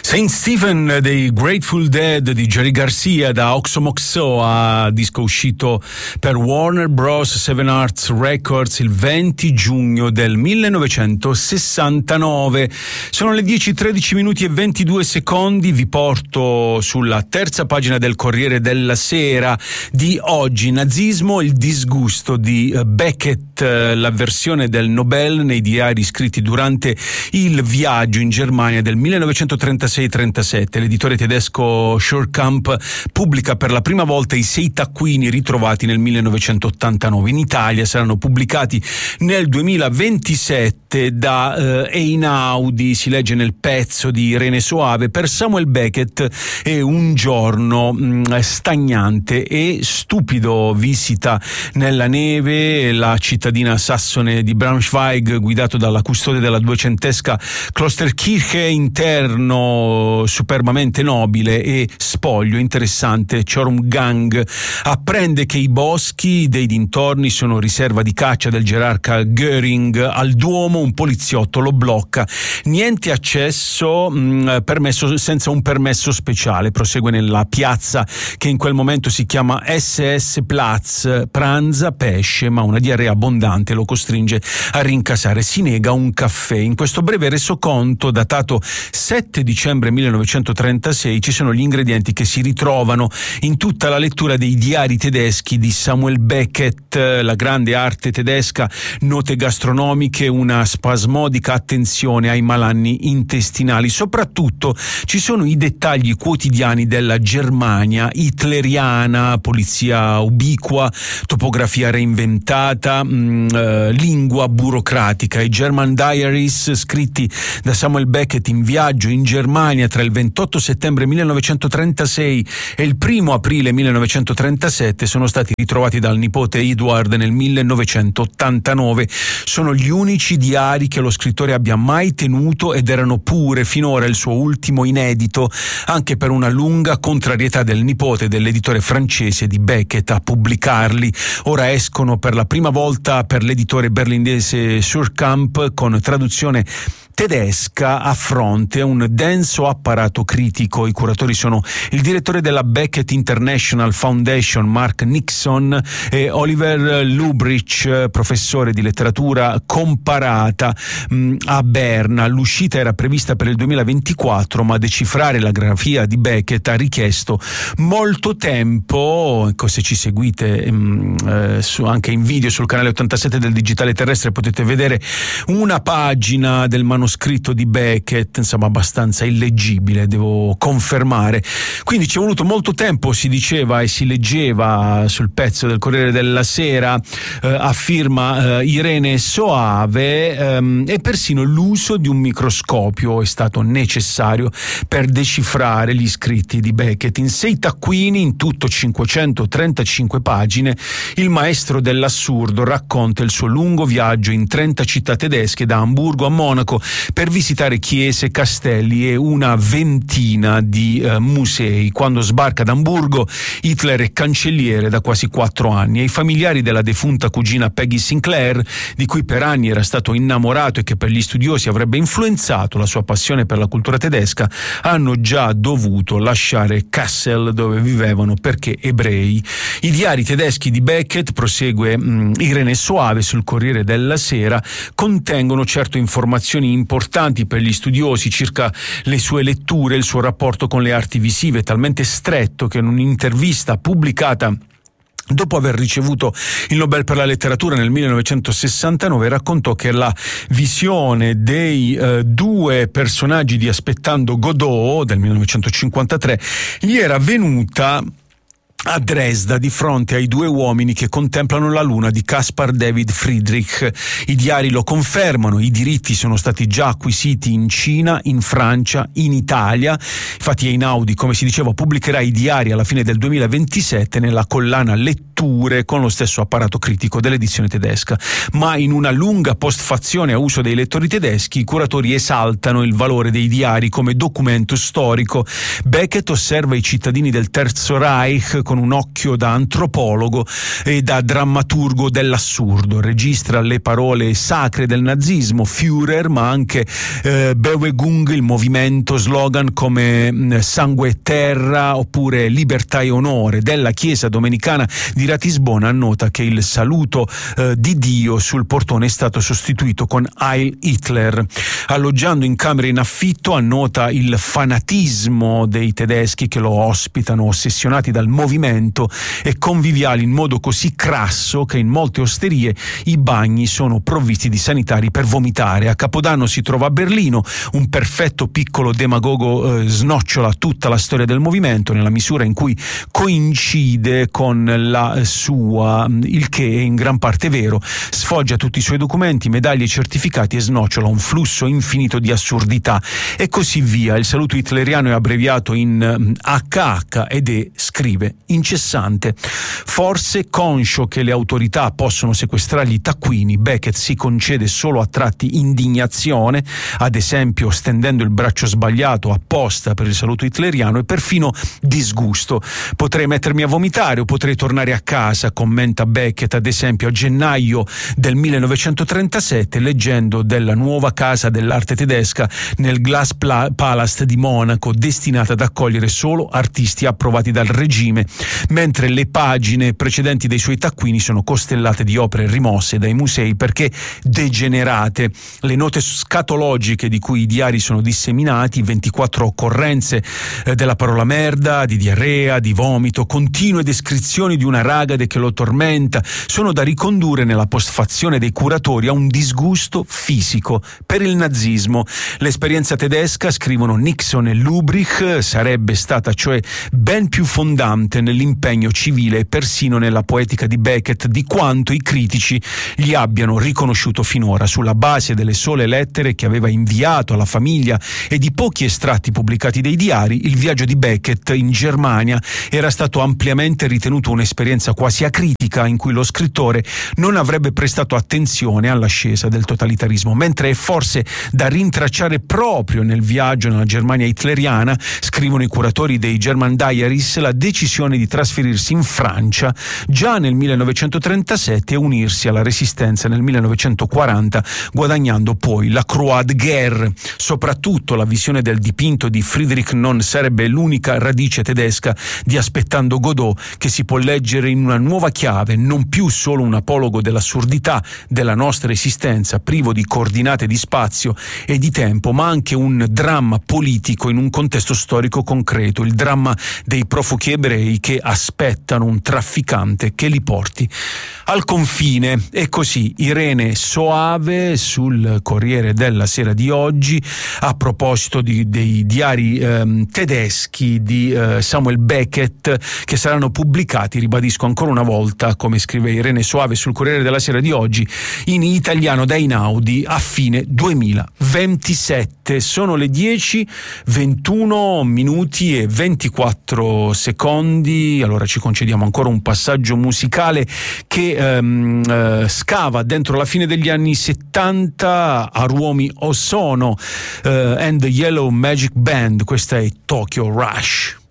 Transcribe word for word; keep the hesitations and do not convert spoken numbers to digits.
Saint Stephen dei Grateful Dead di Jerry Garcia da Oxomoxoa, disco uscito per Warner Bros. Seven Arts Records il venti giugno del millenovecentosessantanove. Sono le dieci, tredici minuti e ventidue secondi. Vi porto sulla terza pagina del Corriere della Sera di oggi. Nazismo, il disgusto di Beckett, la versione del Nobel nei diari scritti durante il viaggio in Germania del millenovecentotrentasei trentasette. L'editore tedesco Suhrkamp pubblica per la prima volta i sei taccuini ritrovati nel millenovecentottantanove. In Italia saranno pubblicati nel duemilaventisette da eh, Einaudi. Si legge nel pezzo di Irene Soave: per Samuel Beckett è un giorno mh, stagnante e stupido. Visita nella neve la cittadina sassone di Braunschweig, guidato dalla custode della duecentesca Klosterkirche, interno superbamente nobile e spoglio interessante. Chorumgang apprende che i boschi dei dintorni sono riserva di caccia del gerarca Göring. Al Duomo un poliziotto lo blocca, niente accesso mh, permesso senza un permesso speciale. Prosegue nella piazza che in quel momento si chiama S S Platz, pranza pesce ma una diarrea abbondante lo costringe a rincasare. Si nega un caffè. In questo breve resoconto datato sette dicembre millenovecentotrentasei ci sono gli ingredienti che si ritrovano in tutta la lettura dei diari tedeschi di Samuel Beckett. La grande arte tedesca, note gastronomiche, una spasmodica attenzione ai malanni intestinali. Soprattutto ci sono i dettagli quotidiani della Germania hitleriana, polizia ubiqua, topografia reinventata, mh, eh, lingua burocratica. I German Diaries scritti da Samuel Beckett in viaggio in Germania tra il ventotto settembre millenovecentotrentasei e il primo aprile millenovecentotrentasette sono stati ritrovati dal nipote Edward nel millenovecentottantanove. Sono gli unici diari che lo scrittore abbia mai tenuto ed erano pure finora il suo ultimo inedito, anche per una lunga contrarietà del nipote dell'editore francese di Beckett a pubblicarli. Ora escono per la prima volta per l'editore berlinese Suhrkamp con traduzione tedesca a fronte a un denso apparato critico. I curatori sono il direttore della Beckett International Foundation Mark Nixon e Oliver Lubrich, professore di letteratura comparata mh, a Berna. L'uscita era prevista per il duemilaventiquattro, ma decifrare la grafia di Beckett ha richiesto molto tempo. Ecco, se ci seguite mh, eh, su, anche in video sul canale ottantasette del Digitale Terrestre potete vedere una pagina del manoscritto scritto di Beckett, insomma abbastanza illeggibile, devo confermare. Quindi ci è voluto molto tempo, si diceva e si leggeva sul pezzo del Corriere della Sera eh, a firma eh, Irene Soave, ehm, e persino l'uso di un microscopio è stato necessario per decifrare gli scritti di Beckett. In sei taccuini, in tutto cinquecentotrentacinque pagine, il maestro dell'assurdo racconta il suo lungo viaggio in trenta città tedesche, da Amburgo a Monaco, per visitare chiese, castelli e una ventina di eh, musei. Quando sbarca ad Amburgo, Hitler è cancelliere da quasi quattro anni e i familiari della defunta cugina Peggy Sinclair, di cui per anni era stato innamorato e che per gli studiosi avrebbe influenzato la sua passione per la cultura tedesca, hanno già dovuto lasciare Kassel, dove vivevano, perché ebrei. I diari tedeschi di Beckett, prosegue mh, Irene Soave sul Corriere della Sera, contengono certo informazioni importanti per gli studiosi circa le sue letture, il suo rapporto con le arti visive, talmente stretto che in un'intervista pubblicata dopo aver ricevuto il Nobel per la letteratura nel millenovecentosessantanove raccontò che la visione dei eh, due personaggi di Aspettando Godot del millenovecentocinquantatré gli era venuta a Dresda di fronte ai due uomini che contemplano la luna di Caspar David Friedrich. I diari lo confermano, i diritti sono stati già acquisiti in Cina, in Francia, in Italia. Infatti Einaudi, come si diceva, pubblicherà i diari alla fine del duemilaventisette nella collana Lettura scritture con lo stesso apparato critico dell'edizione tedesca. Ma in una lunga postfazione a uso dei lettori tedeschi, i curatori esaltano il valore dei diari come documento storico. Beckett osserva i cittadini del Terzo Reich con un occhio da antropologo e da drammaturgo dell'assurdo. Registra le parole sacre del nazismo, Führer, ma anche eh, Bewegung, il movimento, slogan come mh, sangue e terra oppure libertà e onore. Della chiesa domenicana di Ratisbona annota che il saluto eh, di Dio sul portone è stato sostituito con Heil Hitler. Alloggiando in camere in affitto annota il fanatismo dei tedeschi che lo ospitano, ossessionati dal movimento e conviviali in modo così crasso che in molte osterie i bagni sono provvisti di sanitari per vomitare. A Capodanno si trova a Berlino, un perfetto piccolo demagogo eh, snocciola tutta la storia del movimento nella misura in cui coincide con la sua, il che è in gran parte vero. Sfoggia tutti i suoi documenti, medaglie e certificati e snocciola un flusso infinito di assurdità e così via. Il saluto hitleriano è abbreviato in acca acca ed è, scrive, incessante. Forse conscio che le autorità possono sequestrargli i taccuini, Beckett si concede solo a tratti indignazione, ad esempio stendendo il braccio sbagliato apposta per il saluto hitleriano, e perfino disgusto. Potrei mettermi a vomitare o potrei tornare a casa, commenta Beckett ad esempio a gennaio del millenovecentotrentasette leggendo della nuova casa dell'arte tedesca nel Glass Palace di Monaco, destinata ad accogliere solo artisti approvati dal regime, mentre le pagine precedenti dei suoi taccuini sono costellate di opere rimosse dai musei perché degenerate. Le note scatologiche di cui i diari sono disseminati, ventiquattro occorrenze eh, della parola merda, di diarrea, di vomito, continue descrizioni di una ragade che lo tormenta, sono da ricondurre nella postfazione dei curatori a un disgusto fisico per il nazismo. L'esperienza tedesca, scrivono Nixon e Lubrich, sarebbe stata cioè ben più fondante nell'impegno civile e persino nella poetica di Beckett di quanto i critici gli abbiano riconosciuto finora, sulla base delle sole lettere che aveva inviato alla famiglia e di pochi estratti pubblicati dei diari. Il viaggio di Beckett in Germania era stato ampiamente ritenuto un'esperienza quasi acritica in cui lo scrittore non avrebbe prestato attenzione all'ascesa del totalitarismo, mentre è forse da rintracciare proprio nel viaggio nella Germania hitleriana, scrivono i curatori dei German Diaries, la decisione di trasferirsi in Francia già nel millenovecentotrentasette e unirsi alla resistenza nel millenovecentoquaranta, guadagnando poi la Croix de Guerre. Soprattutto la visione del dipinto di Friedrich non sarebbe l'unica radice tedesca di Aspettando Godot, che si può leggere in una nuova chiave, non più solo un apologo dell'assurdità della nostra esistenza, privo di coordinate di spazio e di tempo, ma anche un dramma politico in un contesto storico concreto, il dramma dei profughi ebrei che aspettano un trafficante che li porti al confine. E così Irene Soave sul Corriere della Sera di oggi a proposito di, dei diari ehm, tedeschi di eh, Samuel Beckett che saranno pubblicati, ribadisco ancora una volta, come scrive Irene Soave sul Corriere della Sera di oggi, in italiano da Einaudi a fine duemilaventisette. Sono le dieci ventuno minuti e ventiquattro secondi. Allora ci concediamo ancora un passaggio musicale che ehm, eh, scava dentro la fine degli anni settanta. Haruomi Hosono eh, and the Yellow Magic Band. Questa è Tokyo Rush.